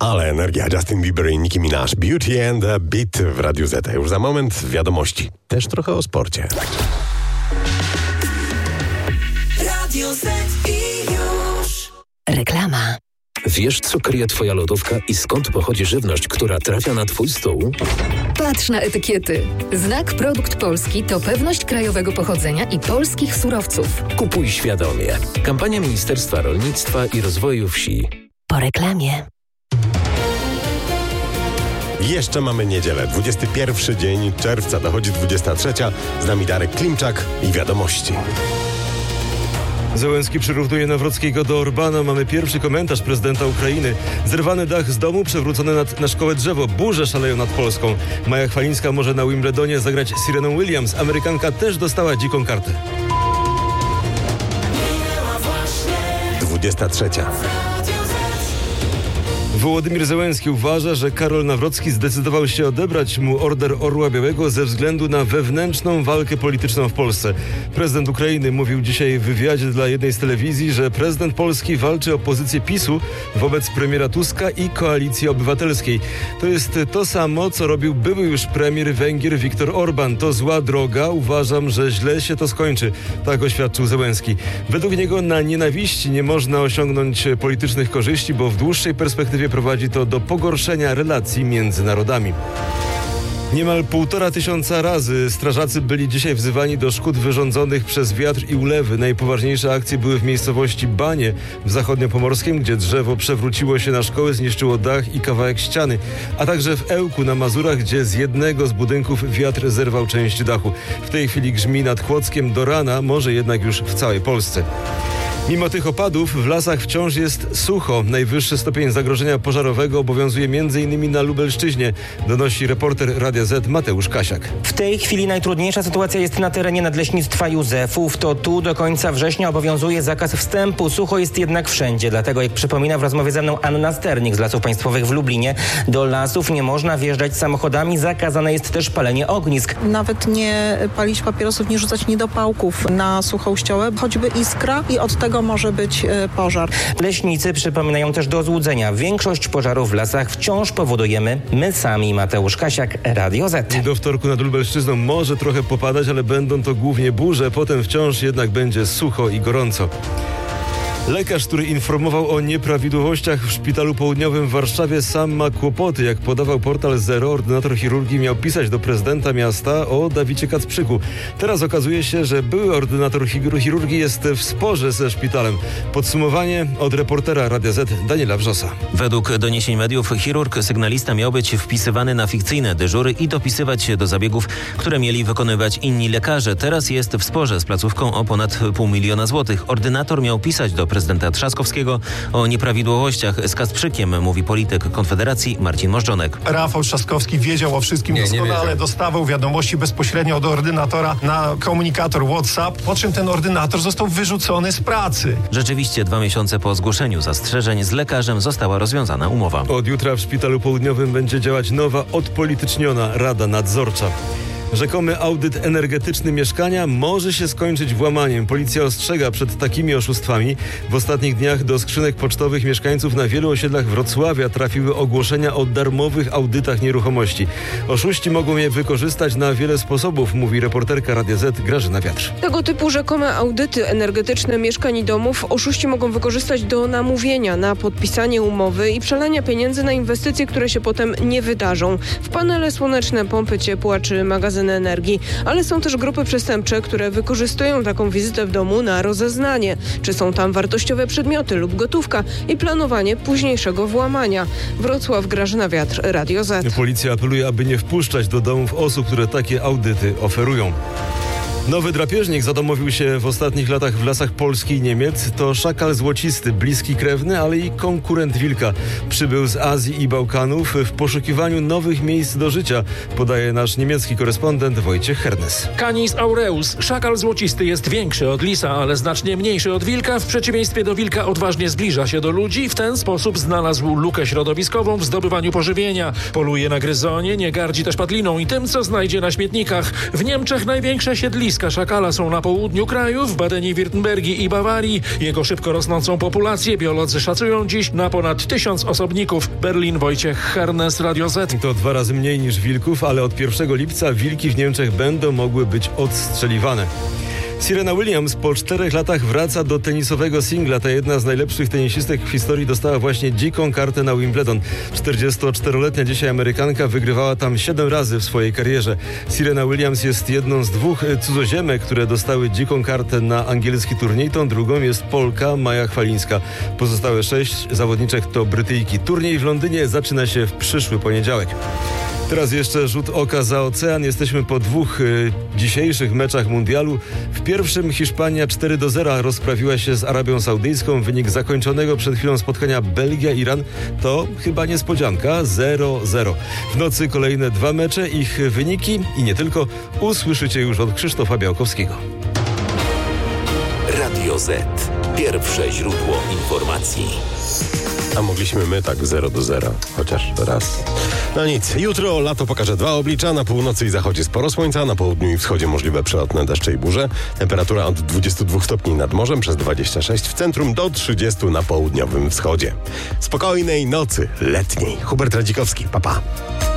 Ale energia. Justin Bieber i Nicki Minaj. Beauty and the Beat w Radiu Z. Już za moment wiadomości. Też trochę o sporcie. Radio Z i już. Reklama. Wiesz, co kryje Twoja lodówka i skąd pochodzi żywność, która trafia na Twój stół? Patrz na etykiety. Znak Produkt Polski to pewność krajowego pochodzenia i polskich surowców. Kupuj świadomie. Kampania Ministerstwa Rolnictwa i Rozwoju Wsi. Po reklamie. Jeszcze mamy niedzielę, 21 dzień czerwca, dochodzi 23. Z nami Darek Klimczak i wiadomości. Zełenski przyrównuje Nawrockiego do Orbana. Mamy pierwszy komentarz prezydenta Ukrainy. Zerwany dach z domu, przewrócone na szkołę drzewo. Burze szaleją nad Polską. Maja Chwalińska może na Wimbledonie zagrać Sereną Williams. Amerykanka też dostała dziką kartę. 23. Wołodymyr Zełenski uważa, że Karol Nawrocki zdecydował się odebrać mu Order Orła Białego ze względu na wewnętrzną walkę polityczną w Polsce. Prezydent Ukrainy mówił dzisiaj w wywiadzie dla jednej z telewizji, że prezydent Polski walczy o pozycję PiS-u wobec premiera Tuska i Koalicji Obywatelskiej. To jest to samo, co robił były już premier Węgier Viktor Orban. To zła droga. Uważam, że źle się to skończy. Tak oświadczył Zełenski. Według niego na nienawiści nie można osiągnąć politycznych korzyści, bo w dłuższej perspektywie prowadzi to do pogorszenia relacji między narodami. Niemal 1500 razy strażacy byli dzisiaj wzywani do szkód wyrządzonych przez wiatr i ulewy. Najpoważniejsze akcje były w miejscowości Banie w zachodniopomorskim, gdzie drzewo przewróciło się na szkołę, zniszczyło dach i kawałek ściany, a także w Ełku na Mazurach, gdzie z jednego z budynków wiatr zerwał część dachu. W tej chwili grzmi nad Kłodzkiem do rana, może jednak już w całej Polsce. Mimo tych opadów w lasach wciąż jest sucho. Najwyższy stopień zagrożenia pożarowego obowiązuje m.in. na Lubelszczyźnie, donosi reporter Radia Z Mateusz Kasiak. W tej chwili najtrudniejsza sytuacja jest na terenie Nadleśnictwa Józefów. To tu do końca września obowiązuje zakaz wstępu. Sucho jest jednak wszędzie. Dlatego, jak przypomina w rozmowie ze mną Anna Sternik z Lasów Państwowych w Lublinie, do lasów nie można wjeżdżać samochodami. Zakazane jest też palenie ognisk. Nawet nie palić papierosów, nie rzucać niedopałków na suchą ściołę. Choćby iskra i od tego może być pożar. Leśnicy przypominają też do złudzenia. Większość pożarów w lasach wciąż powodujemy my sami. Mateusz Kasiak, Radio Z. Do wtorku nad Lubelszczyzną może trochę popadać, ale będą to głównie burze. Potem wciąż jednak będzie sucho i gorąco. Lekarz, który informował o nieprawidłowościach w Szpitalu Południowym w Warszawie, sam ma kłopoty. Jak podawał portal Zero, ordynator chirurgii miał pisać do prezydenta miasta o Dawidzie Kacprzyku. Teraz okazuje się, że były ordynator chirurgii jest w sporze ze szpitalem. Podsumowanie od reportera Radia Z Daniela Wrzosa. Według doniesień mediów chirurg sygnalista miał być wpisywany na fikcyjne dyżury i dopisywać się do zabiegów, które mieli wykonywać inni lekarze. Teraz jest w sporze z placówką o ponad 500 000 złotych. Ordynator miał pisać do prezydenta Trzaskowskiego o nieprawidłowościach z Kacprzykiem, mówi polityk Konfederacji Marcin Możdżonek. Rafał Trzaskowski wiedział o wszystkim doskonale, dostawał wiadomości bezpośrednio od ordynatora na komunikator WhatsApp, po czym ten ordynator został wyrzucony z pracy. Rzeczywiście 2 miesiące po zgłoszeniu zastrzeżeń z lekarzem została rozwiązana umowa. Od jutra w Szpitalu Południowym będzie działać nowa, odpolityczniona Rada Nadzorcza. Rzekomy audyt energetyczny mieszkania może się skończyć włamaniem. Policja ostrzega przed takimi oszustwami. W ostatnich dniach do skrzynek pocztowych mieszkańców na wielu osiedlach Wrocławia trafiły ogłoszenia o darmowych audytach nieruchomości. Oszuści mogą je wykorzystać na wiele sposobów, mówi reporterka Radia Z Grażyna Wiatr. Tego typu rzekome audyty energetyczne mieszkań i domów oszuści mogą wykorzystać do namówienia na podpisanie umowy i przelania pieniędzy na inwestycje, które się potem nie wydarzą. W panele słoneczne, pompy ciepła czy magazyny energii. Ale są też grupy przestępcze, które wykorzystują taką wizytę w domu na rozeznanie, czy są tam wartościowe przedmioty lub gotówka i planowanie późniejszego włamania. Wrocław, Grażyna Wiatr, Radio Z. Policja apeluje, aby nie wpuszczać do domów osób, które takie audyty oferują. Nowy drapieżnik zadomowił się w ostatnich latach w lasach Polski i Niemiec. To szakal złocisty, bliski krewny, ale i konkurent wilka. Przybył z Azji i Bałkanów w poszukiwaniu nowych miejsc do życia, podaje nasz niemiecki korespondent Wojciech Hernes. Canis aureus, szakal złocisty, jest większy od lisa, ale znacznie mniejszy od wilka. W przeciwieństwie do wilka odważnie zbliża się do ludzi. W ten sposób znalazł lukę środowiskową w zdobywaniu pożywienia. Poluje na gryzonie, nie gardzi też padliną i tym, co znajdzie na śmietnikach. W Niemczech największe siedlisko Skupiska szakala są na południu kraju, w Badeni-Wirtembergii i Bawarii. Jego szybko rosnącą populację biolodzy szacują dziś na ponad 1000 osobników. Berlin, Wojciech Hernes, Radio Z. To 2 razy mniej niż wilków, ale od 1 lipca wilki w Niemczech będą mogły być odstrzeliwane. Serena Williams po 4 latach wraca do tenisowego singla. Ta jedna z najlepszych tenisistek w historii dostała właśnie dziką kartę na Wimbledon. 44-letnia dzisiaj Amerykanka wygrywała tam 7 razy w swojej karierze. Serena Williams jest jedną z 2 cudzoziemek, które dostały dziką kartę na angielski turniej. Tą drugą jest Polka Maja Chwalińska. Pozostałe 6 zawodniczek to Brytyjki. Turniej w Londynie zaczyna się w przyszły poniedziałek. Teraz jeszcze rzut oka za ocean. Jesteśmy po 2 dzisiejszych meczach mundialu. W pierwszym Hiszpania 4-0 rozprawiła się z Arabią Saudyjską. Wynik zakończonego przed chwilą spotkania Belgia-Iran to chyba niespodzianka 0-0. W nocy kolejne 2 mecze. Ich wyniki i nie tylko usłyszycie już od Krzysztofa Białkowskiego. Radio Z. Pierwsze źródło informacji. A mogliśmy my tak 0-0, chociaż raz. No nic, jutro lato pokaże 2 oblicza. Na północy i zachodzie sporo słońca, na południu i wschodzie możliwe przelotne deszcze i burze. Temperatura od 22 stopni nad morzem przez 26 w centrum do 30 na południowym wschodzie. Spokojnej nocy letniej. Hubert Radzikowski, pa pa.